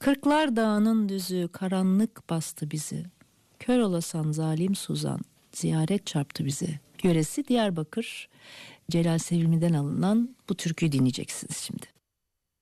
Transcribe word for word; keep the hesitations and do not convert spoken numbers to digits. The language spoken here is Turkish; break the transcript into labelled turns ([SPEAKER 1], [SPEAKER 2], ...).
[SPEAKER 1] Kırklar dağının düzü karanlık bastı bizi. Kör olasan zalim Suzan ziyaret çarptı bizi. Yöresi Diyarbakır. Celal Sevimli'den alınan bu türküyü dinleyeceksiniz şimdi.